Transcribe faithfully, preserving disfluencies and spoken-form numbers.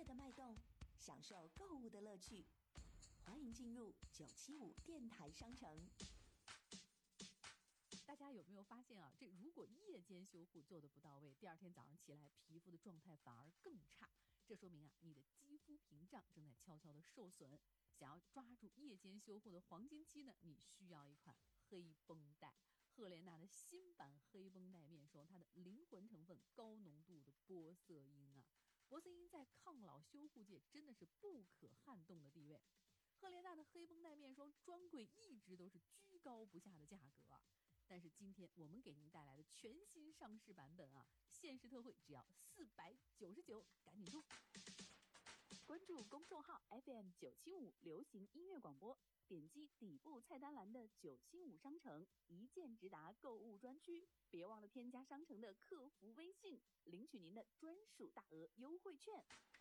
的脉动，享受购物的乐趣。欢迎进入九七五电台商城。 大家有没有发现啊？这如果夜间修护做得不到位，第二天早上起来皮肤的状态反而更差。这说明啊，你的肌肤屏障正在悄悄的受损。想要抓住夜间修护的黄金期呢，你需要一款黑绷带。赫莲娜的新版黑绷带面霜，它的灵魂成分高浓度的玻色因啊，玻色因在抗老修护界真的是不可撼动的地位。赫莲娜的黑绷带面霜专柜一直都是居高不下的价格啊。但是今天我们给您带来的全新上市版本啊，限时特惠只要四百九十九，赶紧冲！关注公众号 F M 九七五流行音乐广播，点击底部菜单栏的九七五商城一键直达购物专区，别忘了添加商城的客服微信，领取您的专属大额优惠券。